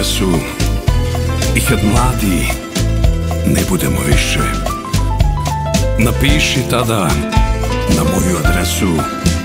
adresu i kad mladi ne budemo više, napiši tada na moju adresu